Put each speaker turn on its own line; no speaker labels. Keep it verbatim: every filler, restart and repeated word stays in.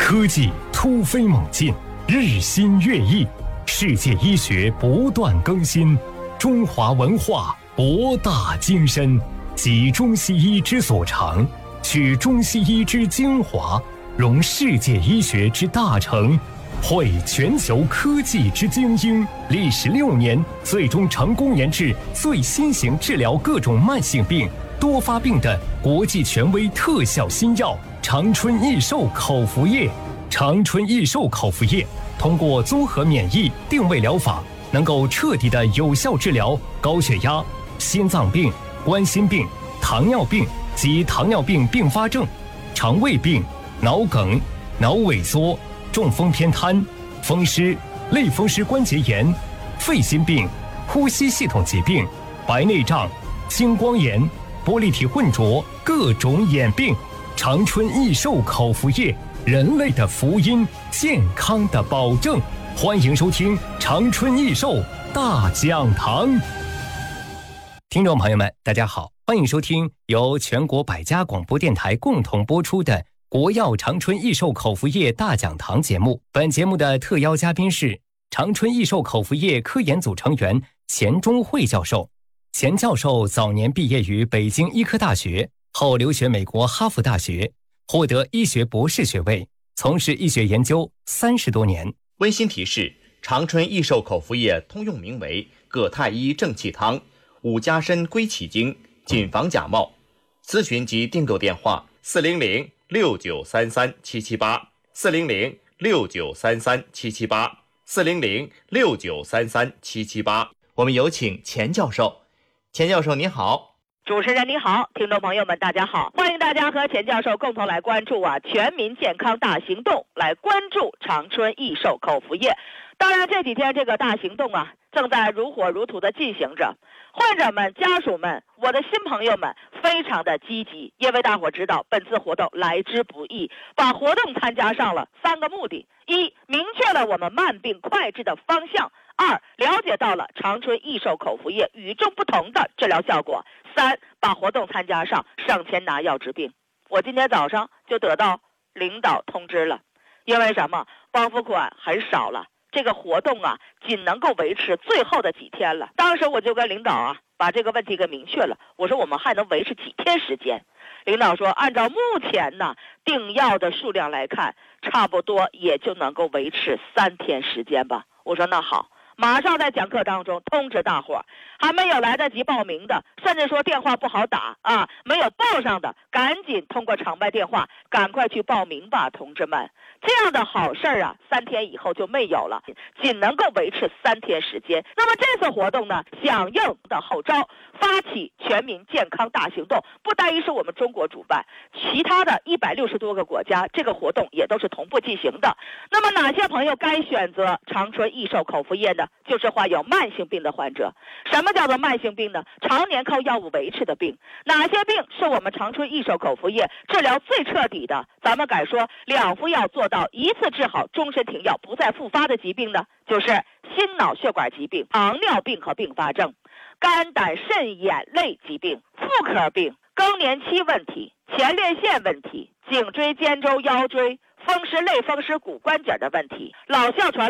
科技突飞猛进，日新月异，世界医学不断更新，中华文化博大精深，集中西医之所长，取中西医之精华，融世界医学之大成，汇全球科技之精英，历时六年，最终成功研制最新型治疗各种慢性病、多发病的国际权威特效新药长春益寿口服液。长春益寿口服液通过综合免疫定位疗法，能够彻底的有效治疗高血压、心脏病、冠心病、糖尿病及糖尿病并发症、肠胃病、脑梗、脑萎缩、中风偏瘫、风湿、类风湿关节炎、肺心病、呼吸系统疾病、白内障、青光眼、玻璃体混浊各种眼病。长春益寿口服液，人类的福音，健康的保证。欢迎收听长春益寿大讲堂。听众朋友们，大家好，欢迎收听由全国百家广播电台共同播出的国药长春益寿口服液大讲堂节目。本节目的特邀嘉宾是长春益寿口服液科研组成员钱钟慧教授。钱教授早年毕业于北京医科大学，后留学美国哈佛大学，获得医学博士学位，从事医学研究三十多年。
温馨提示：长春益寿口服液通用名为葛太医正气汤、五加参归气精，谨防假冒。咨询及订购电话：四零零六九三三七七八，四零零六九三三七七八，四零零六九三三七七八。我们有请钱教授。钱教授您好。
主持人你好，听众朋友们大家好，欢迎大家和钱教授共同来关注啊全民健康大行动，来关注长春益寿口服液。当然这几天这个大行动啊正在如火如荼的进行着，患者们、家属们、我的新朋友们非常的积极，因为大伙知道本次活动来之不易，把活动参加上了三个目的：一、明确了我们慢病快治的方向；二、了解到了长春益寿口服液与众不同的治疗效果；三、把活动参加上，省钱拿药治病。我今天早上就得到领导通知了，因为什么？帮付款很少了，这个活动啊仅能够维持最后的几天了。当时我就跟领导啊把这个问题给明确了，我说我们还能维持几天时间？领导说按照目前呢订药的数量来看，差不多也就能够维持三天时间吧。我说那好，马上在讲课当中通知大伙儿，还没有来得及报名的，甚至说电话不好打啊，没有报上的，赶紧通过场外电话赶快去报名吧，同志们。这样的好事儿啊，三天以后就没有了，仅能够维持三天时间。那么这次活动呢，响应的号召，发起全民健康大行动，不单一是我们中国主办，其他的一百六十多个国家这个活动也都是同步进行的。那么哪些朋友该选择长春益寿口服液呢？就是患有慢性病的患者。什么叫做慢性病呢？常年靠药物维持的病。哪些病是我们长春益寿口服液治疗最彻底的？咱们敢说两副药做到一次治好，终身停药，不再复发的疾病呢？就是心脑血管疾病、糖尿病和并发症、肝胆肾眼泪疾病、妇科病、更年期问题、前列腺问题、颈椎、肩周、腰椎、风湿类风湿骨关节的问题、老哮喘。